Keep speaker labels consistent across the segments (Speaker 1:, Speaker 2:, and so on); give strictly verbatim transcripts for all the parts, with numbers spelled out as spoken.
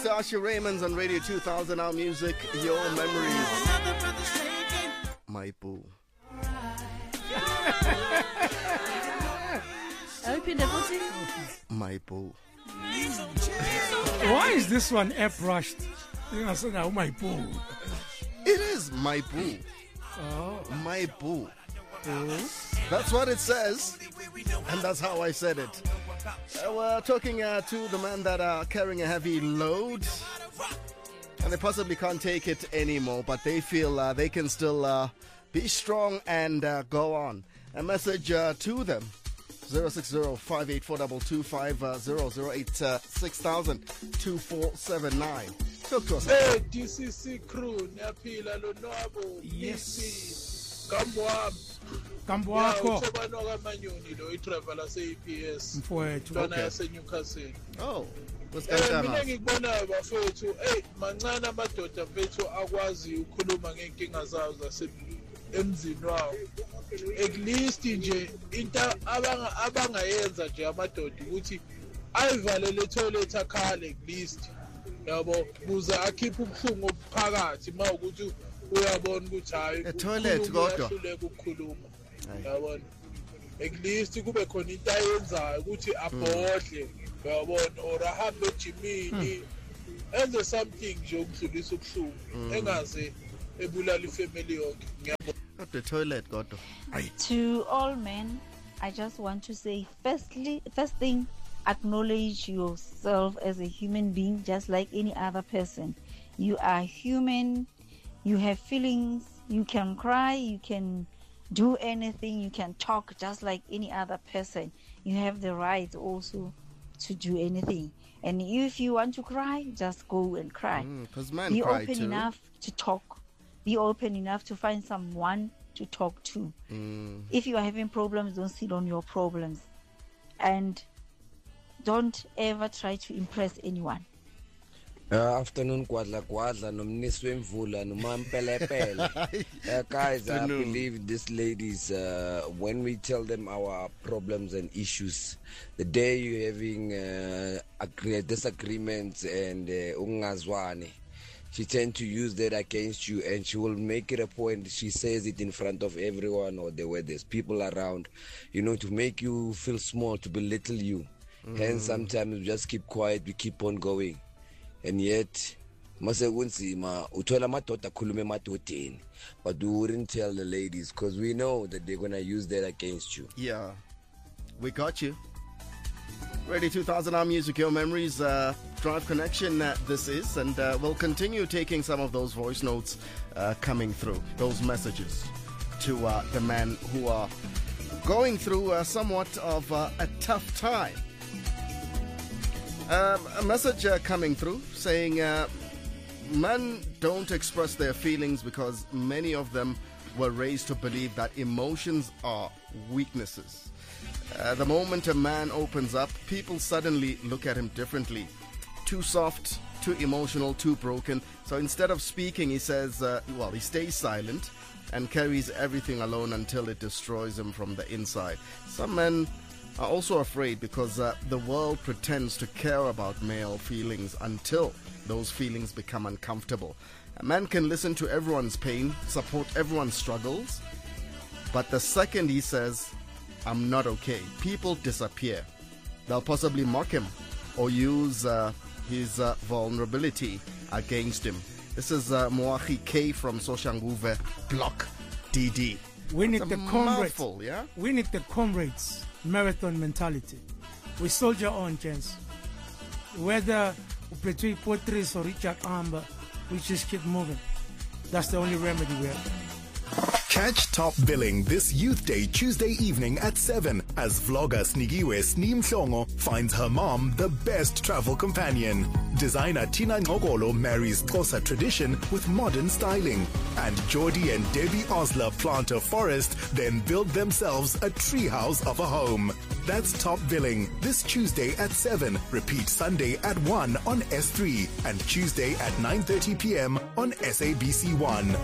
Speaker 1: to Usher Raymonds on Radio two thousand, our music, your memories. My boo. My boo.
Speaker 2: Why is this one airbrushed? You say now, my boo.
Speaker 1: It is my boo.
Speaker 2: Oh.
Speaker 1: My boo. Oh. That's what it says, and that's how I said it. Uh, we're talking uh, to the men that are carrying a heavy load, and they possibly can't take it anymore, but they feel uh, they can still uh, be strong and uh, go on. A message uh, to them: zero six zero, five eight four two two five zero zero eight six thousand two four seven nine. Talk to us.
Speaker 3: Hey, D C C crew, Napila Lonabo.
Speaker 2: Yes.
Speaker 3: Kamwam.
Speaker 2: Kamwako.
Speaker 3: Utobanoga Manyoni, lo itravel as A P S.
Speaker 2: Mfowethu.
Speaker 3: Lona yase Newcastle.
Speaker 1: Oh, what's
Speaker 3: Eh,
Speaker 1: going
Speaker 3: mina
Speaker 1: on?
Speaker 3: ngikubona bafowethu, hey, mancane amadoda mfethu akwazi ukukhuluma ngenkinga zawo zase emzini wawo. At least nje into abanga abangayenza nje amadoda ukuthi ayivalele toilet akhale at least. Yabo kuze akhiphe ubuhlungu obuphakathi mawukuthi uyabona ukuthi hayi
Speaker 1: E toilet kodwa
Speaker 3: uhluleka ukukhuluma. Yabona at least kube khona into ayenzayo ukuthi abhodle yabona or ahambe ejimini enze something nje ukudlulisa ubuhlungu engaze ebulala ifamily yonke. Ngiyabona
Speaker 1: the toilet kodwa.
Speaker 4: To all men, I just want to say, firstly, first thing, acknowledge yourself as a human being, just like any other person. You are human. You have feelings. You can cry. You can do anything. You can talk just like any other person. You have the right also to do anything. And if you want to cry, just go and cry.
Speaker 1: Because mm, men
Speaker 4: Be
Speaker 1: cry
Speaker 4: open
Speaker 1: too.
Speaker 4: enough to talk. Be open enough to find someone to talk to.
Speaker 1: Mm.
Speaker 4: If you are having problems, don't sit on your problems. And don't ever try to impress anyone.
Speaker 5: Uh, afternoon, Kwadla Kwadla, nomniswe mvula, nomampelepele. Uh, guys, I believe these ladies, uh, when we tell them our problems and issues, the day you're having uh, agree- disagreements and ungazwane, uh, she tends to use that against you, and she will make it a point. She says it in front of everyone, or the where there's people around, you know, to make you feel small, to belittle you. Mm. Hence, sometimes we just keep quiet, we keep on going. And yet, mase kunzima uthola amadoda akhuluma emadodeni, but we wouldn't tell the ladies because we know that they're gonna use that against you.
Speaker 1: Yeah, we got you. Radio two thousand, our music, your memories, uh, Drive Connection, uh, this is, and uh, we'll continue taking some of those voice notes uh, coming through, those messages to uh, the men who are going through uh, somewhat of uh, a tough time. Um, a message uh, coming through saying uh, men don't express their feelings because many of them were raised to believe that emotions are weaknesses. Uh, the moment a man opens up, people suddenly look at him differently. Too soft, too emotional, too broken. So instead of speaking, he says, uh, well, he stays silent and carries everything alone until it destroys him from the inside. Some men are also afraid because uh, the world pretends to care about male feelings until those feelings become uncomfortable. A man can listen to everyone's pain, support everyone's struggles, but the second he says, I'm not okay, people disappear. They'll possibly mock him or use uh, his uh, vulnerability against him. This is uh, Moahi K from Soshanguve Block D D.
Speaker 2: We need
Speaker 1: It's
Speaker 2: the
Speaker 1: a
Speaker 2: comrades.
Speaker 1: mouthful, yeah?
Speaker 2: We need the comrades marathon mentality. We soldier on, gents. Whether between Potris or Richard Amber, we just keep moving. That's the only remedy we have.
Speaker 6: Catch Top Billing this Youth Day Tuesday evening at seven as vlogger Snigiwe Sneem Hlongo finds her mom the best travel companion. Designer Tina Ngogolo marries Xhosa tradition with modern styling. And Geordie and Debbie Osler plant a forest, then build themselves a treehouse of a home. That's Top Billing this Tuesday at seven. Repeat Sunday at one on S three and Tuesday at nine thirty p.m. on S A B C one.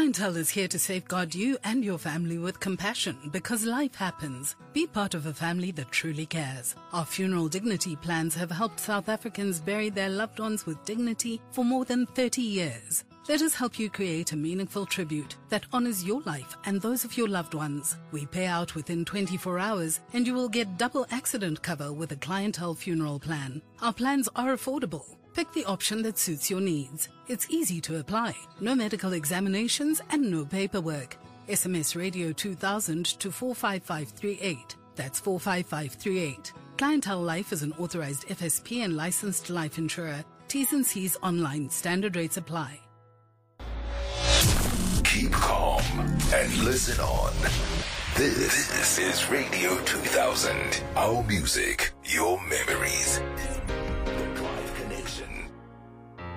Speaker 7: Clientele is here to safeguard you and your family with compassion because life happens. Be part of a family that truly cares. Our funeral dignity plans have helped South Africans bury their loved ones with dignity for more than thirty years. Let us help you create a meaningful tribute that honors your life and those of your loved ones. We pay out within twenty-four hours and you will get double accident cover with a Clientele funeral plan. Our plans are affordable. Pick the option that suits your needs. It's easy to apply. No medical examinations and no paperwork. S M S Radio two thousand to four five five three eight. That's four five five three eight. Clientele Life is an authorized F S P and licensed life insurer. T's and C's online. Standard rates apply.
Speaker 8: Keep calm and listen on. This is Radio two thousand. Our music, your memories.